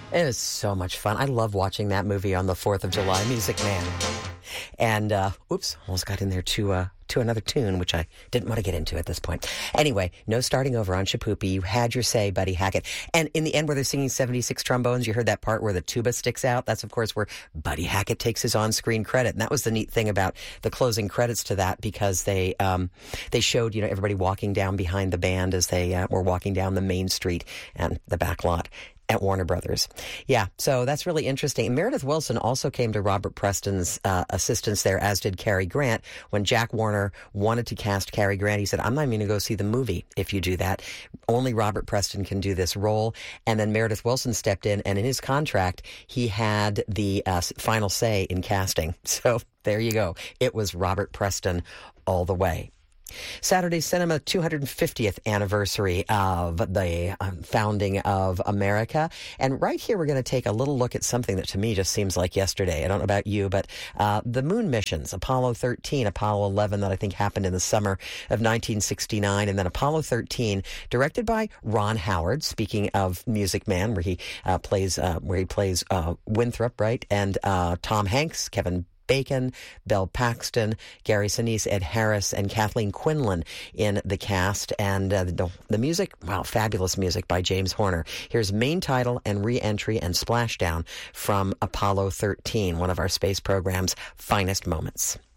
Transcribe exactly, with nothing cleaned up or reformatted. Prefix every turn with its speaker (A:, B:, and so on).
A: It was so much fun. I love watching that movie on the fourth of July, Music Man. And, uh, oops, almost got in there to, uh, to another tune, which I didn't want to get into at this point. Anyway, no starting over on Shipoopi. You had your say, Buddy Hackett. And in the end, where they're singing seventy-six trombones, you heard that part where the tuba sticks out. That's, of course, where Buddy Hackett takes his on-screen credit. And that was the neat thing about the closing credits to that, because they um, they showed, you know, everybody walking down behind the band as they uh, were walking down the main street and the back lot at Warner Brothers. Yeah, so that's really interesting. Meredith Willson also came to Robert Preston's uh, assistance there, as did Cary Grant. When Jack Warner wanted to cast Cary Grant, he said, I'm not even going to go see the movie if you do that. Only Robert Preston can do this role. And then Meredith Willson stepped in, and in his contract, he had the uh, final say in casting. So there you go. It was Robert Preston all the way. Saturday Cinema two hundred fiftieth anniversary of the um, founding of America. And right here, we're going to take a little look at something that to me just seems like yesterday. I don't know about you, but uh, the moon missions, Apollo thirteen, Apollo eleven, that I think happened in the summer of nineteen sixty-nine, and then Apollo thirteen, directed by Ron Howard, speaking of Music Man, where he uh, plays uh, where he plays uh, Winthrop, right? And uh, Tom Hanks, Kevin Bacon, Belle Paxton, Gary Sinise, Ed Harris, and Kathleen Quinlan in the cast. And uh, the, the music, wow, fabulous music by James Horner. Here's main title and re-entry and splashdown from Apollo thirteen, one of our space program's finest moments.